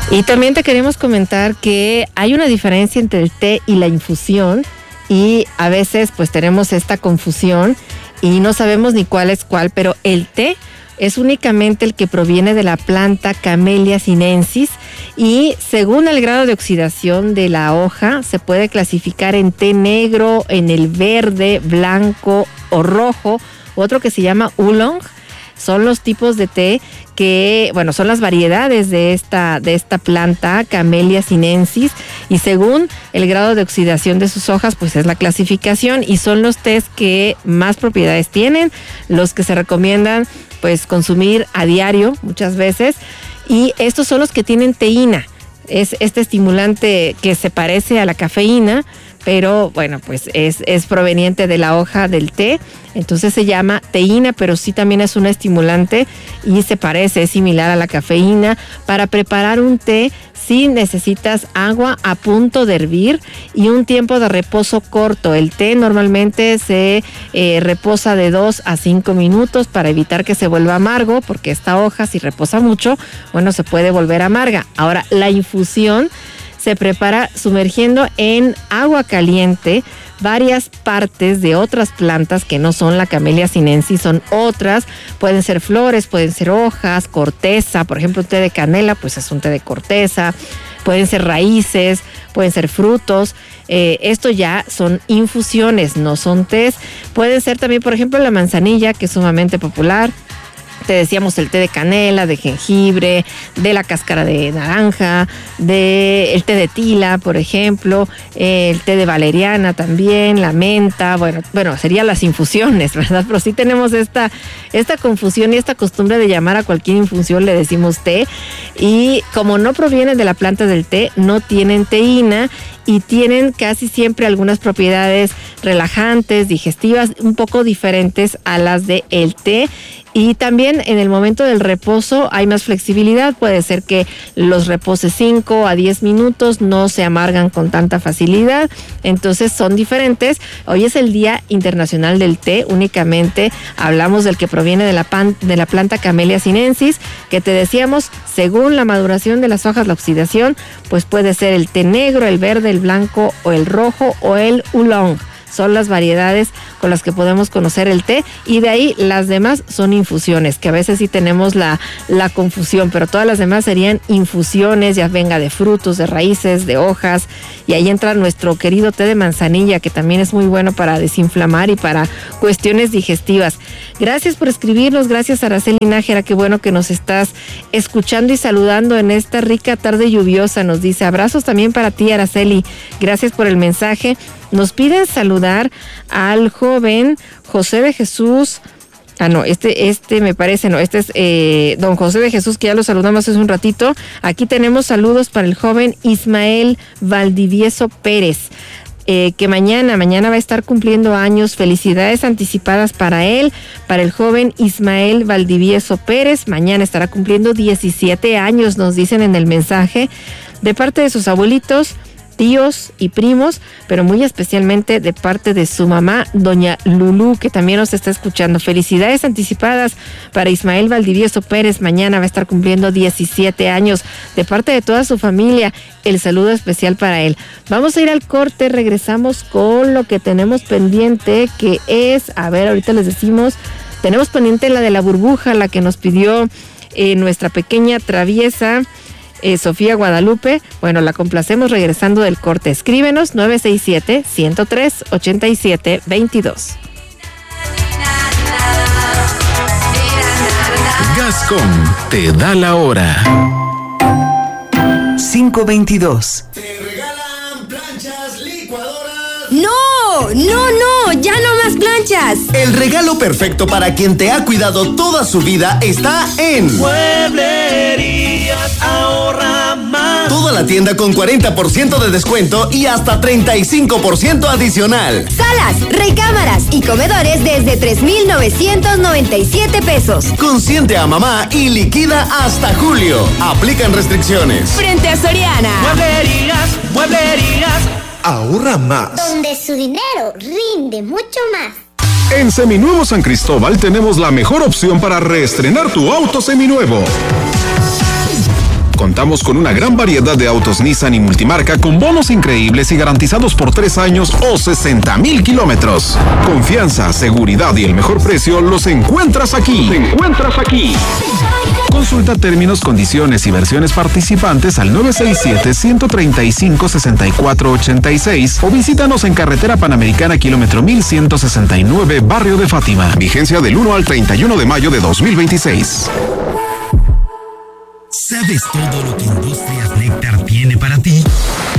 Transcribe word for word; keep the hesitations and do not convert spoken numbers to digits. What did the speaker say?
Y también te queremos comentar que hay una diferencia entre el té y la infusión, y a veces pues tenemos esta confusión y no sabemos ni cuál es cuál, pero el té es únicamente el que proviene de la planta Camellia sinensis, y según el grado de oxidación de la hoja se puede clasificar en té negro, en el verde, blanco o rojo, otro que se llama oolong. Son los tipos de té que, bueno, son las variedades de esta, de esta planta, Camellia sinensis, y según el grado de oxidación de sus hojas, pues es la clasificación, y son los tés que más propiedades tienen, los que se recomiendan, pues, consumir a diario, muchas veces, y estos son los que tienen teína. Es este estimulante que se parece a la cafeína, pero bueno, pues es, es proveniente de la hoja del té, entonces se llama teína, pero sí también es un estimulante y se parece, es similar a la cafeína. Para preparar un té, sí necesitas agua a punto de hervir y un tiempo de reposo corto. El té normalmente se eh, reposa de dos a cinco minutos para evitar que se vuelva amargo, porque esta hoja, si reposa mucho, bueno, se puede volver amarga. Ahora, la infusión se prepara sumergiendo en agua caliente varias partes de otras plantas que no son la Camellia sinensis, son otras, pueden ser flores, pueden ser hojas, corteza, por ejemplo, un té de canela, pues es un té de corteza, pueden ser raíces, pueden ser frutos, eh, esto ya son infusiones, no son tés. Pueden ser también, por ejemplo, la manzanilla, que es sumamente popular. Te decíamos el té de canela, de jengibre, de la cáscara de naranja, de el té de tila, por ejemplo, eh, el té de valeriana también, la menta, bueno, bueno, serían las infusiones, ¿verdad? Pero sí tenemos esta, esta confusión y esta costumbre de llamar a cualquier infusión, le decimos té, y como no provienen de la planta del té, no tienen teína y tienen casi siempre algunas propiedades relajantes, digestivas, un poco diferentes a las del té. Y también en el momento del reposo hay más flexibilidad, puede ser que los reposes cinco a diez minutos, no se amargan con tanta facilidad, entonces son diferentes. Hoy es el Día Internacional del Té, únicamente hablamos del que proviene de la, pan, de la planta Camellia sinensis, que te decíamos, según la maduración de las hojas, la oxidación, pues puede ser el té negro, el verde, el blanco o el rojo o el oolong. Son las variedades con las que podemos conocer el té, y de ahí las demás son infusiones, que a veces sí tenemos la, la confusión, pero todas las demás serían infusiones, ya venga de frutos, de raíces, de hojas, y ahí entra nuestro querido té de manzanilla, que también es muy bueno para desinflamar y para cuestiones digestivas. Gracias por escribirnos, gracias Araceli Nájera, qué bueno que nos estás escuchando y saludando en esta rica tarde lluviosa, nos dice, abrazos también para ti, Araceli, gracias por el mensaje. Nos piden saludar al joven José de Jesús. Ah, no, este, este me parece, no, este es eh, don José de Jesús, que ya lo saludamos hace un ratito. Aquí tenemos saludos para el joven Ismael Valdivieso Pérez, eh, que mañana, mañana va a estar cumpliendo años. Felicidades anticipadas para él, para el joven Ismael Valdivieso Pérez. Mañana estará cumpliendo diecisiete años, nos dicen en el mensaje, de parte de sus abuelitos, tíos y primos, pero muy especialmente de parte de su mamá, doña Lulú, que también nos está escuchando. Felicidades anticipadas para Ismael Valdivieso Pérez, mañana va a estar cumpliendo diecisiete años, de parte de toda su familia, el saludo especial para él. Vamos a ir al corte, regresamos con lo que tenemos pendiente, que es, a ver, ahorita les decimos, tenemos pendiente la de la burbuja, la que nos pidió eh, nuestra pequeña traviesa, Eh, Sofía Guadalupe. Bueno, la complacemos regresando del corte. Escríbenos nueve seis siete, uno cero tres, ocho siete dos dos. Gascón te da la hora. cinco veintidós. Te regalan planchas, licuadoras. ¡No! ¡No, no! ¡Ya no más planchas! El regalo perfecto para quien te ha cuidado toda su vida está en Mueblerías Ahorra Más. Toda la tienda con cuarenta por ciento de descuento y hasta treinta y cinco por ciento adicional. Salas, recámaras y comedores desde tres mil novecientos noventa y siete pesos. Consiente a mamá y liquida hasta julio. Aplican restricciones. Frente a Soriana. Mueblerías, mueblerías. Ahorra más. Donde su dinero rinde mucho más. En Seminuevo San Cristóbal tenemos la mejor opción para reestrenar tu auto seminuevo. Contamos con una gran variedad de autos Nissan y multimarca con bonos increíbles y garantizados por tres años o sesenta mil kilómetros. Confianza, seguridad y el mejor precio los encuentras aquí. Te encuentras aquí. Consulta términos, condiciones y versiones participantes al nueve seis siete, uno tres cinco, seis cuatro ocho seis o visítanos en Carretera Panamericana kilómetro mil ciento sesenta y nueve, Barrio de Fátima. Vigencia del uno al treinta y uno de mayo de dos mil veintiséis. ¿Sabes todo lo que Industrias Néctar tiene para ti?